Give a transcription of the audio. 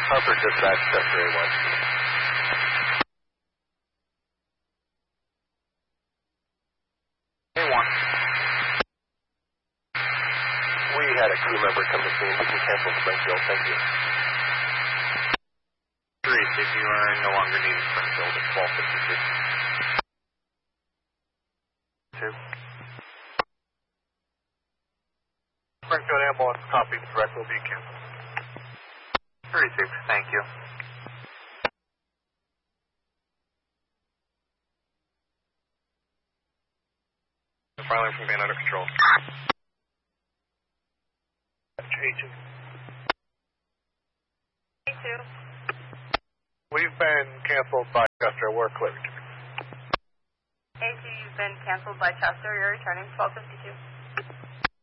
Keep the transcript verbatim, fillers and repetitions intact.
Harper dispatch, Chester A one. A one. We had a crew member come to scene. We can cancel Springfield. Thank you. Three, if you are no longer needed Springfield at twelve fifty-two. Two. Springfield ambulance copy. Direct will be canceled. thirty-six, thank you. Filing from being under control. Agent. A two. We've been canceled by Chester. We're cleared. A two, you've been canceled by Chester. You're returning twelve fifty-two.